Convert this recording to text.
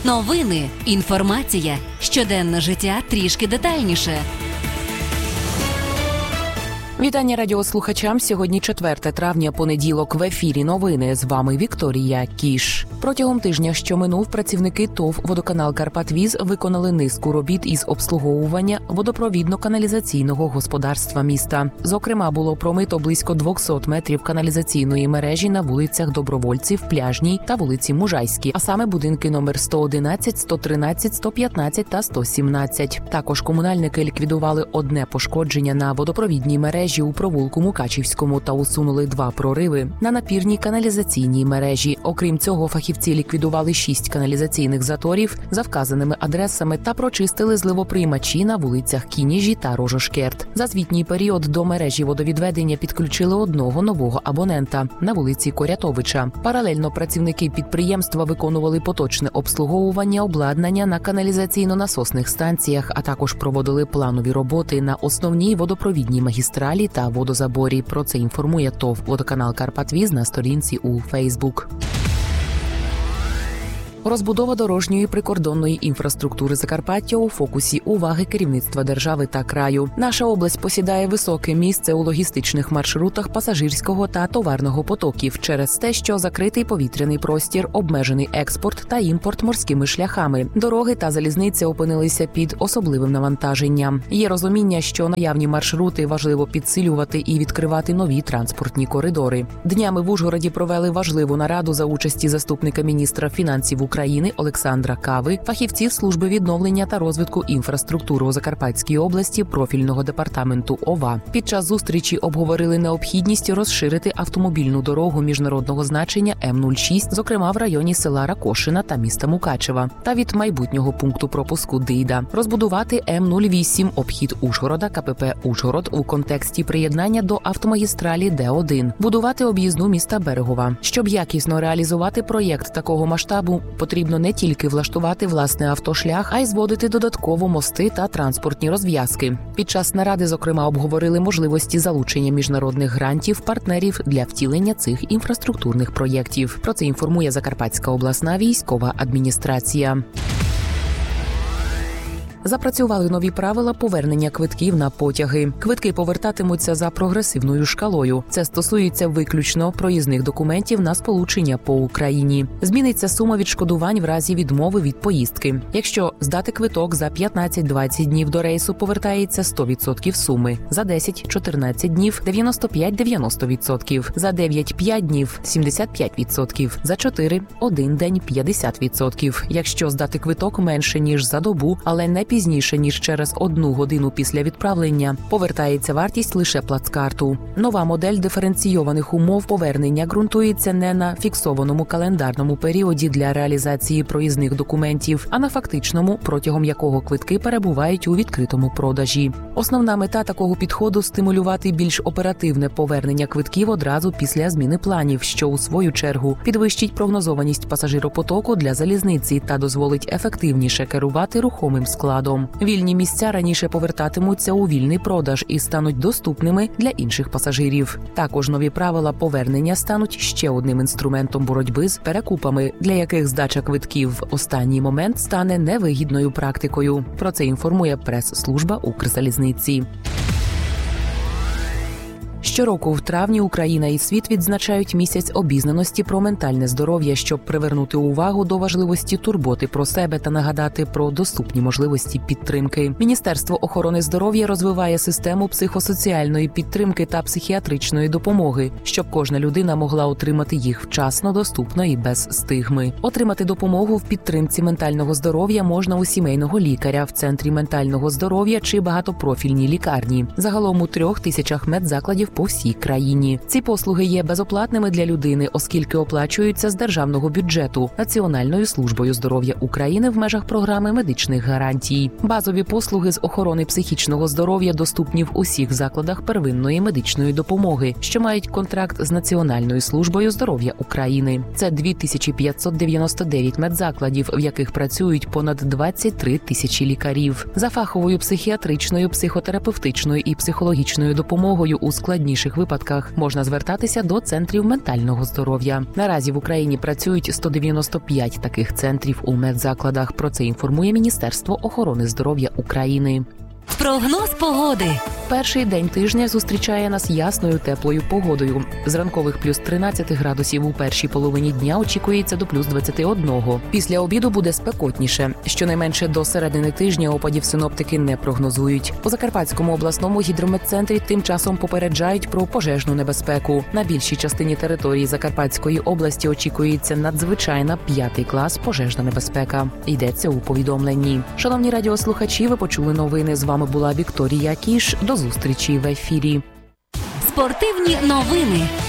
Новини, інформація, щоденне життя трішки детальніше. Вітання радіослухачам. Сьогодні 4 травня, понеділок, в ефірі новини. З вами Вікторія Кіш. Протягом тижня, що минув, працівники ТОВ «Водоканал Карпатвіз» виконали низку робіт із обслуговування водопровідно-каналізаційного господарства міста. Зокрема, було промито близько 200 метрів каналізаційної мережі на вулицях Добровольців, Пляжній та вулиці Мужайській, а саме будинки номер 111, 113, 115 та 117. Також комунальники ліквідували одне пошкодження на водопровідній мережі у провулку Мукачівському та усунули 2 прориви на напірній каналізаційній мережі. Окрім цього, фахівці ліквідували 6 каналізаційних заторів за вказаними адресами та прочистили зливоприймачі на вулицях Кініжі та Рожошкерт. За звітній період до мережі водовідведення підключили одного нового абонента на вулиці Корятовича. Паралельно працівники підприємства виконували поточне обслуговування обладнання на каналізаційно-насосних станціях, а також проводили планові роботи на основній водопровідній магістралі та водозаборі. Про це інформує ТОВ «Водоканал Карпатвіз» на сторінці у Фейсбук. Розбудова дорожньої прикордонної інфраструктури Закарпаття у фокусі уваги керівництва держави та краю. Наша область посідає високе місце у логістичних маршрутах пасажирського та товарного потоків через те, що закритий повітряний простір, обмежений експорт та імпорт морськими шляхами. Дороги та залізниця опинилися під особливим навантаженням. Є розуміння, що наявні маршрути важливо підсилювати і відкривати нові транспортні коридори. Днями в Ужгороді провели важливу нараду за участі заступника міністра фінансів України Олександра Кави, фахівців служби відновлення та розвитку інфраструктури у Закарпатській області профільного департаменту ОВА. Під час зустрічі обговорили необхідність розширити автомобільну дорогу міжнародного значення М-06, зокрема в районі села Ракошина та міста Мукачева, та від майбутнього пункту пропуску Дийда. Розбудувати М-08 обхід Ужгорода КПП «Ужгород» у контексті приєднання до автомагістралі Д-1. Будувати об'їзну міста Берегова. Щоб якісно реалізувати проєкт такого масштабу, потрібно не тільки влаштувати власний автошлях, а й зводити додатково мости та транспортні розв'язки. Під час наради, зокрема, обговорили можливості залучення міжнародних грантів, партнерів для втілення цих інфраструктурних проєктів. Про це інформує Закарпатська обласна військова адміністрація. Запрацювали нові правила повернення квитків на потяги. Квитки повертатимуться за прогресивною шкалою. Це стосується виключно проїзних документів на сполучення по Україні. Зміниться сума відшкодувань в разі відмови від поїздки. Якщо здати квиток за 15-20 днів до рейсу, повертається 100% суми. За 10-14 днів – 95-90%. За 9-5 днів – 75%. За 4-1 день – 50%. Якщо здати квиток менше, ніж за добу, але не пізніше, ніж через 1 годину після відправлення, повертається вартість лише плацкарту. Нова модель диференційованих умов повернення ґрунтується не на фіксованому календарному періоді для реалізації проїзних документів, а на фактичному, протягом якого квитки перебувають у відкритому продажі. Основна мета такого підходу – стимулювати більш оперативне повернення квитків одразу після зміни планів, що, у свою чергу, підвищить прогнозованість пасажиропотоку для залізниці та дозволить ефективніше керувати рухомим складом. Вільні місця раніше повертатимуться у вільний продаж і стануть доступними для інших пасажирів. Також нові правила повернення стануть ще одним інструментом боротьби з перекупами, для яких здача квитків в останній момент стане невигідною практикою. Про це інформує прес-служба Укрзалізниці. Щороку в травні Україна і світ відзначають місяць обізнаності про ментальне здоров'я, щоб привернути увагу до важливості турботи про себе та нагадати про доступні можливості підтримки. Міністерство охорони здоров'я розвиває систему психосоціальної підтримки та психіатричної допомоги, щоб кожна людина могла отримати їх вчасно, доступно і без стигми. Отримати допомогу в підтримці ментального здоров'я можна у сімейного лікаря, в центрі ментального здоров'я чи багатопрофільній лікарні. Загалом у 3000 медзакладів по всій країні. Ці послуги є безоплатними для людини, оскільки оплачуються з державного бюджету Національною службою здоров'я України в межах програми медичних гарантій. Базові послуги з охорони психічного здоров'я доступні в усіх закладах первинної медичної допомоги, що мають контракт з Національною службою здоров'я України. Це 2599 медзакладів, в яких працюють понад 23 тисячі лікарів. За фаховою психіатричною, психотерапевтичною і психологічною допомогою у складній найскладніших випадках можна звертатися до центрів ментального здоров'я. Наразі в Україні працюють 195 таких центрів у медзакладах. Про це інформує Міністерство охорони здоров'я України. Прогноз погоди. Перший день тижня зустрічає нас ясною теплою погодою. З ранкових плюс 13 градусів у першій половині дня очікується до плюс 21. Після обіду буде спекотніше. Щонайменше до середини тижня опадів синоптики не прогнозують. У Закарпатському обласному гідрометцентрі тим часом попереджають про пожежну небезпеку. На більшій частині території Закарпатської області очікується надзвичайна 5-й клас пожежна небезпека. Йдеться у повідомленні. Шановні радіослухачі, ви почули новини. З вами була Вікторія Кіш. До зустрічі в ефірі. Спортивні новини.